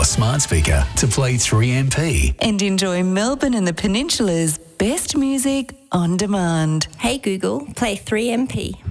your smart speaker to play 3MP. And enjoy Melbourne and the Peninsula's best music on demand. Hey Google, play 3MP.